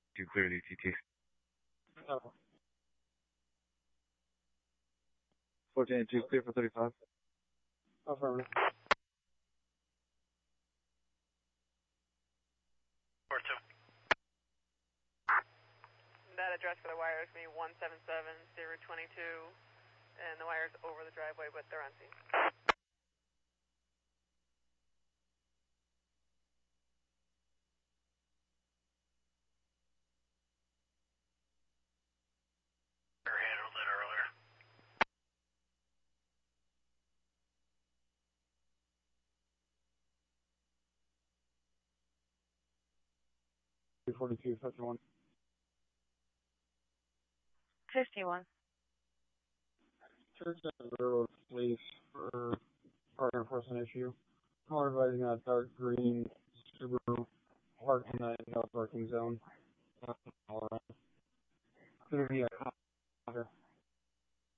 Do clear the TT. Oh. 1482, clear for 35. Affirmative. 4-2. That address for the wires me 177022, and the wire's over the driveway, but they're on scene. Handled it earlier. 42, 51. 51. Church and Railroad Police for partner enforcement issue. Call advising a dark green Subaru parked in the no parking zone. All right. Could be a cop.